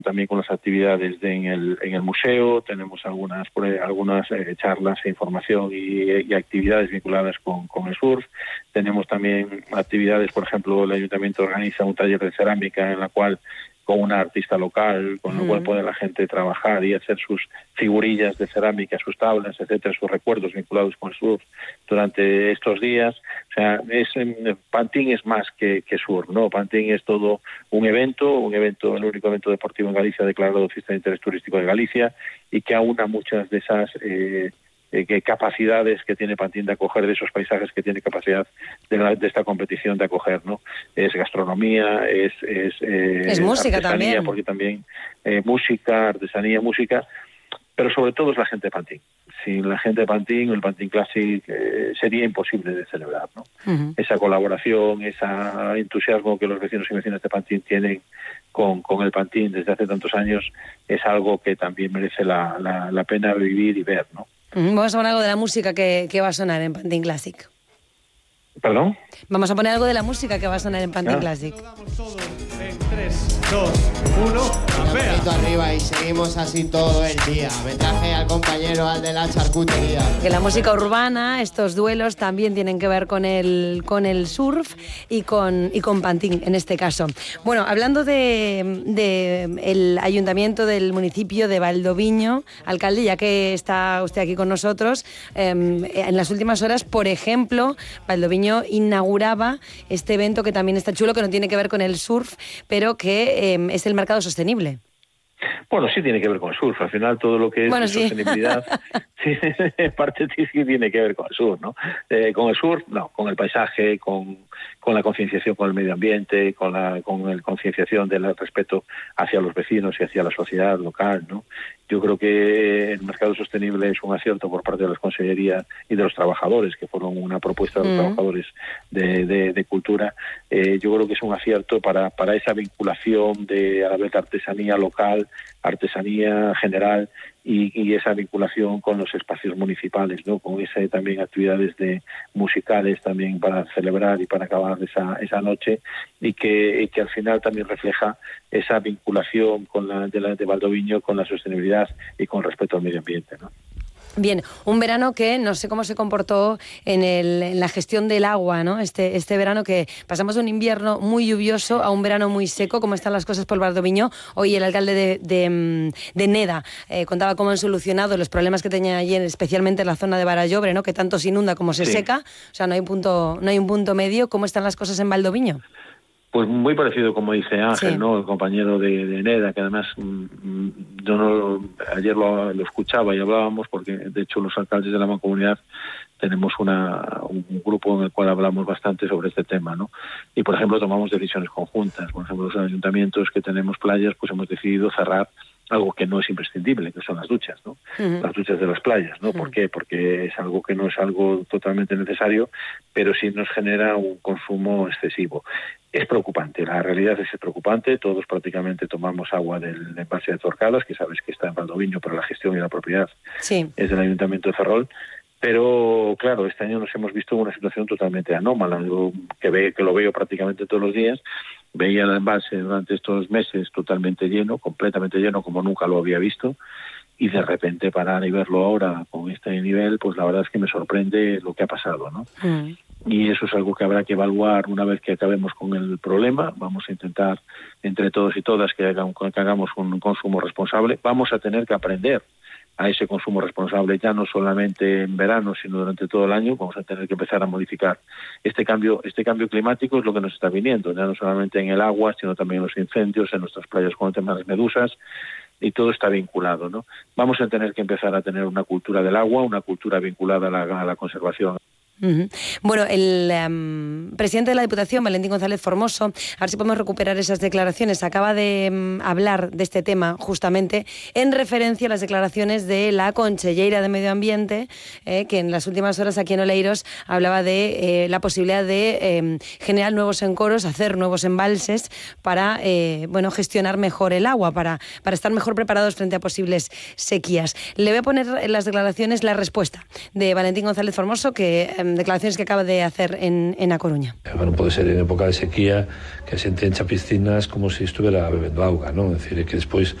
también con las actividades en el museo, tenemos algunas charlas e información y actividades vinculadas con el surf. Tenemos también actividades, por ejemplo, el Ayuntamiento organiza un taller de cerámica en la cual con una artista local, con lo cual puede la gente trabajar y hacer sus figurillas de cerámica, sus tablas, etcétera, sus recuerdos vinculados con el surf durante estos días. O sea, Pantin es más que surf, ¿no? Pantin es todo un evento, el único evento deportivo en Galicia declarado Fiesta de Interés Turístico de Galicia, y que aúna muchas de esas capacidades que tiene Pantin de acoger, de esos paisajes que tiene capacidad de esta competición de acoger, ¿no? Es gastronomía, es música artesanía, también. porque también música, artesanía, música, pero sobre todo es la gente de Pantin. Sin la gente de Pantin, el Pantin Classic sería imposible de celebrar, ¿no? Esa colaboración, ese entusiasmo que los vecinos y vecinas de Pantin tienen con el Pantin desde hace tantos años es algo que también merece la pena vivir y ver, ¿no? Vamos a poner algo de la música que va a sonar en Pantin Classic. ¿Perdón? Vamos a poner algo de la música que va a sonar en Pantin Classic. En 3, 2, 1, poquito arriba y seguimos así todo el día. Me traje al compañero, al de la charcutería. Que la música urbana, estos duelos también tienen que ver con el surf y con Pantin en este caso. Bueno, hablando de el ayuntamiento del municipio de Valdoviño, alcalde, ya que está usted aquí con nosotros, en las últimas horas, por ejemplo, Valdoviño inauguraba este evento que también está chulo, que no tiene que ver con el surf, pero que es el mercado sostenible. Bueno, sí tiene que ver con el surf. Al final todo lo que es sostenibilidad, sí, en parte sí tiene que ver con el surf, ¿no? Con el surf, no, con el paisaje, con la concienciación con el medio ambiente, con la concienciación del respeto hacia los vecinos y hacia la sociedad local, ¿no? Yo creo que el mercado sostenible es un acierto por parte de la Consellería y de los trabajadores, que fueron una propuesta de los trabajadores de cultura. Yo creo que es un acierto para esa vinculación a la vez de artesanía local, artesanía general y esa vinculación con los espacios municipales, ¿no? Con esa también actividades musicales también para celebrar y para acabar esa noche, y que al final también refleja esa vinculación con de Valdoviño con la sostenibilidad y con respeto al medio ambiente, ¿no? Bien, un verano que no sé cómo se comportó en la gestión del agua, ¿no? Este verano que pasamos de un invierno muy lluvioso a un verano muy seco. ¿Cómo están las cosas por Valdoviño? Hoy el alcalde de Neda contaba cómo han solucionado los problemas que tenían allí, especialmente en la zona de Barallobre, ¿no? Que tanto se inunda como se seca. O sea, no hay un punto medio. ¿Cómo están las cosas en Valdoviño? Pues muy parecido, como dice Ángel, ¿no? El compañero de Neda, que además yo ayer lo escuchaba y hablábamos, porque de hecho los alcaldes de la Mancomunidad tenemos un grupo en el cual hablamos bastante sobre este tema, ¿no? Y por ejemplo tomamos decisiones conjuntas. Por ejemplo, los ayuntamientos que tenemos playas, pues hemos decidido cerrar algo que no es imprescindible, que son las duchas, ¿no? Las duchas de las playas, ¿no? ¿Por qué? Porque es algo que no es algo totalmente necesario, pero sí nos genera un consumo excesivo. Es preocupante, la realidad es preocupante. Todos prácticamente tomamos agua del embalse de Torcadas, que sabes que está en Valdoviño, pero la gestión y la propiedad es del Ayuntamiento de Ferrol. Pero claro, este año nos hemos visto en una situación totalmente anómala. Yo que lo veo prácticamente todos los días. Veía el embalse durante estos meses totalmente lleno, completamente lleno, como nunca lo había visto, y de repente parar y verlo ahora con este nivel, pues la verdad es que me sorprende lo que ha pasado, ¿no? Y eso es algo que habrá que evaluar una vez que acabemos con el problema. Vamos a intentar, entre todos y todas, que hagamos un consumo responsable. Vamos a tener que aprender a ese consumo responsable, ya no solamente en verano, sino durante todo el año. Vamos a tener que empezar a modificar este cambio climático. Es lo que nos está viniendo, ya no solamente en el agua, sino también en los incendios, en nuestras playas con el tema de las medusas, y todo está vinculado, ¿no? Vamos a tener que empezar a tener una cultura del agua, una cultura vinculada a la conservación. Bueno, el presidente de la Diputación, Valentín González Formoso, a ver si podemos recuperar esas declaraciones, acaba de hablar de este tema justamente en referencia a las declaraciones de la conselleira de Medio Ambiente, que en las últimas horas aquí en Oleiros hablaba de la posibilidad de generar nuevos encoros, hacer nuevos embalses para gestionar mejor el agua, para estar mejor preparados frente a posibles sequías. Le voy a poner en las declaraciones la respuesta de Valentín González Formoso, que declaraciones que acaba de hacer en A Coruña. Bueno, puede ser en época de sequía que a xente encha piscinas como se estuviera bebendo auga, non? É dicir, que despois